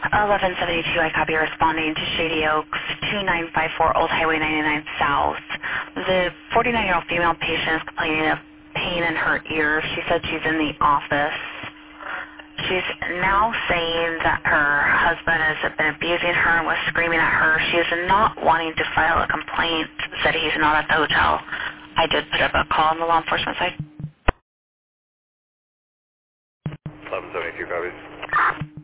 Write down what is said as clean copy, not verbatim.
1172, I copy responding to Shady Oaks, 2954 Old Highway 99 South. The 49-year-old female patient is complaining of pain in her ear. She said she's in the office. She's now saying that her husband has been abusing her and was screaming at her. She is not wanting to file a complaint, said he's not at the hotel. I did put up a call on the law enforcement side. 1172 copies.